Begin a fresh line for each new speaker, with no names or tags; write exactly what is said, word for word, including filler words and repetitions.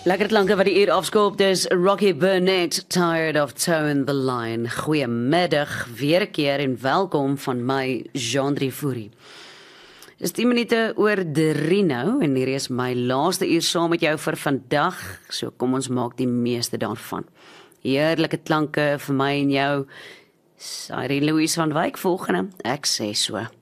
Lekker klanke wat die uur afskoop, dis Rocky Burnett, Tired of Towing the Line. Goeiemiddag, weer 'n keer en welkom van my, Jean Drievoerie. Dis tien minute oor drie nou, en hier is my laaste uur saam met jou vir vandag, so kom ons maak die meeste daarvan. Heerlike klanke vir my en jou. Irene Louise van Wyk volgende, ek sê so.